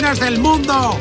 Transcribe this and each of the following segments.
pamplinas del mundo.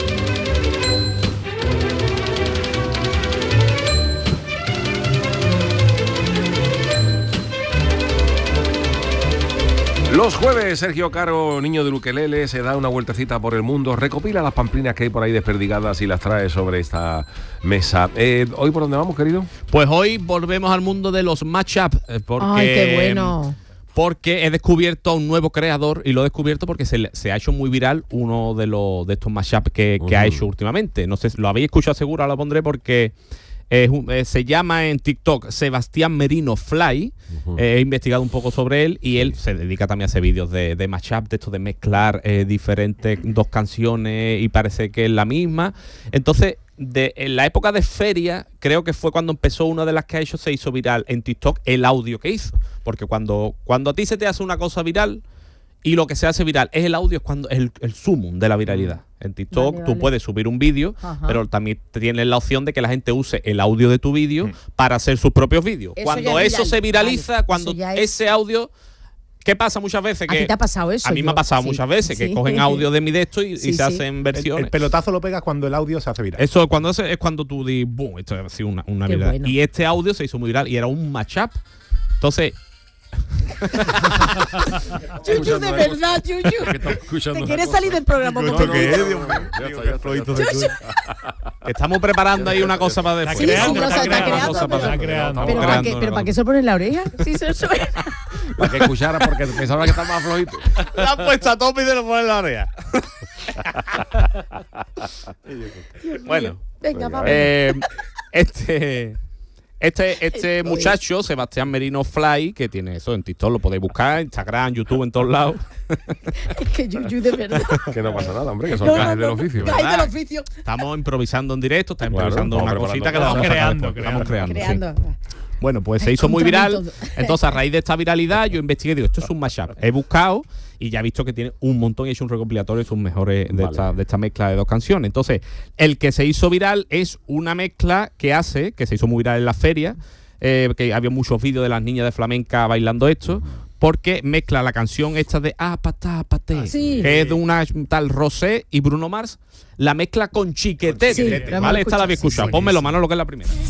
Los jueves, Sergio Caro, niño del ukelele, se da una vueltecita por el mundo, recopila las pamplinas que hay por ahí desperdigadas y las trae sobre esta mesa. ¿Hoy por dónde vamos, querido? Pues hoy volvemos al mundo de los mashup, porque... ¡Ay, qué bueno! Porque he descubierto a un nuevo creador, y lo he descubierto porque se ha hecho muy viral uno de estos mashup que ha hecho últimamente. No sé, lo habéis escuchado seguro, ahora lo pondré porque... se llama en TikTok Sebastián Merino Fly. He investigado un poco sobre él y él se dedica también a hacer vídeos de mashup, de esto de mezclar diferentes dos canciones y parece que es la misma. Entonces, en la época de feria, creo que fue cuando empezó una de las que ha hecho, se hizo viral en TikTok el audio que hizo. Porque cuando a ti se te hace una cosa viral y lo que se hace viral es el audio, es cuando es el sumum de la viralidad. En TikTok tú puedes subir un vídeo, pero también tienes la opción de que la gente use el audio de tu vídeo para hacer sus propios vídeos. Cuando eso se viraliza, cuando ese audio... ¿Qué pasa muchas veces? ¿A ti te ha pasado eso? A mí me ha pasado muchas veces que cogen audio de mi de esto y se hacen versiones. El pelotazo lo pegas cuando el audio se hace viral. Eso es cuando tú dices, boom, esto ha sido una viral. Bueno. Y este audio se hizo muy viral y era un mashup. Entonces... Chuchu, de verdad, Chuchu. ¿Te quieres salir del programa? ¿Esto qué es, Dios mío? Estamos preparando ahí una cosa para después. Está creando. ¿Pero para qué se pone en la oreja? Si se suena. Para que escuchara, porque pensaba que estaba más flojito. La han puesto a tope y se lo pone en la oreja. Bueno. Venga, vamos. Este muchacho, Sebastián Merino Fly, que tiene eso en TikTok, lo podéis buscar, Instagram, YouTube, en todos lados. Es que Yuyu, de verdad. Que no pasa nada, hombre, que son cajes del oficio. Cajes del oficio. Estamos improvisando en directo, está improvisando una cosita que lo vamos creando. Estamos creando. Sí. Bueno, pues se hizo muy viral. Entonces, a raíz de esta viralidad, yo investigué y digo, esto es un mashup. He buscado y ya he visto que tiene un montón y he hecho un recopilatorio de sus mejores de esta mezcla de dos canciones. Entonces, el que se hizo viral es una mezcla que se hizo muy viral en la feria, que había muchos vídeos de las niñas de flamenca bailando esto, porque mezcla la canción esta de Apatá, que es de una tal Rosé y Bruno Mars, la mezcla con Chiquetete. ¿Vale? Esta la había escuchado. Pónmelo, mano, lo que es la primera.